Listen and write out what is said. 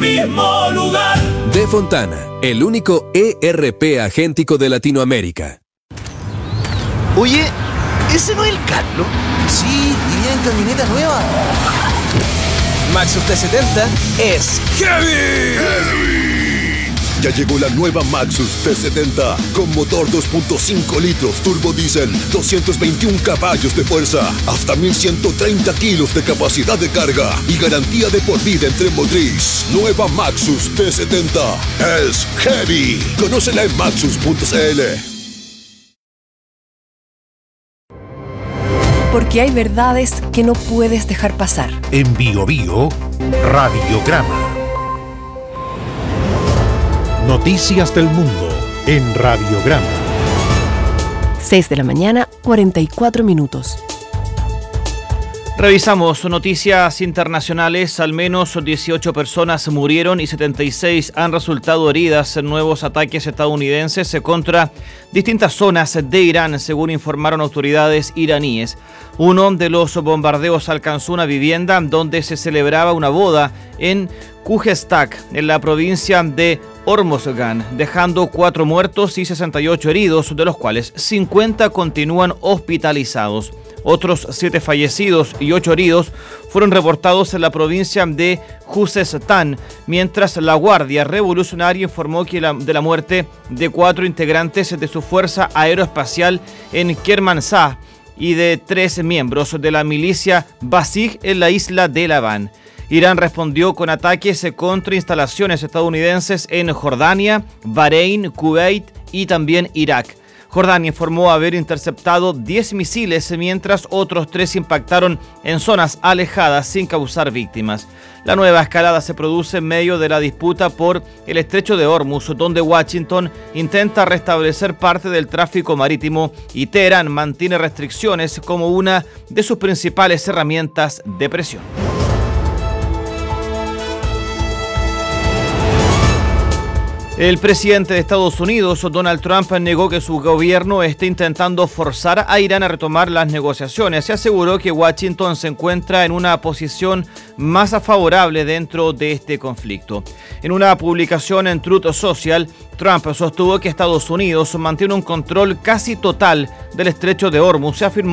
mismo lugar. De Fontana, el único ERP agéntico de Latinoamérica. Oye, ¿ese no es el Carlos? Sí, iría en camioneta nueva. Maxus T70 es ¡Heavy! Ya llegó la nueva Maxus T70 con motor 2.5 litros turbo diésel, 221 caballos de fuerza, hasta 1130 kilos de capacidad de carga y garantía de por vida en tren motriz. Nueva Maxus T70 es Heavy. Conócela en maxus.cl. Porque hay verdades que no puedes dejar pasar. En Bio Bio, Radiograma. Noticias del mundo en Radiograma. 6 de la mañana, 44 minutos. Revisamos noticias internacionales. Al menos 18 personas murieron y 76 han resultado heridas en nuevos ataques estadounidenses contra distintas zonas de Irán, según informaron autoridades iraníes. Uno de los bombardeos alcanzó una vivienda donde se celebraba una boda en Khuzestak, en la provincia de Hormozgan, dejando 4 muertos y 68 heridos, de los cuales 50 continúan hospitalizados. Otros 7 fallecidos y 8 heridos fueron reportados en la provincia de Khuzestan, mientras la Guardia Revolucionaria informó de la muerte de 4 integrantes de su fuerza aeroespacial en Kermanshah y de 3 miembros de la milicia Basij en la isla de Labán. Irán respondió con ataques contra instalaciones estadounidenses en Jordania, Bahrein, Kuwait y también Irak. Jordania informó haber interceptado 10 misiles, mientras otros 3 impactaron en zonas alejadas sin causar víctimas. La nueva escalada se produce en medio de la disputa por el estrecho de Hormuz, donde Washington intenta restablecer parte del tráfico marítimo y Teherán mantiene restricciones como una de sus principales herramientas de presión. El presidente de Estados Unidos, Donald Trump, negó que su gobierno esté intentando forzar a Irán a retomar las negociaciones y aseguró que Washington se encuentra en una posición más favorable dentro de este conflicto. En una publicación en Truth Social, Trump sostuvo que Estados Unidos mantiene un control casi total del estrecho de Hormuz. Se afirmó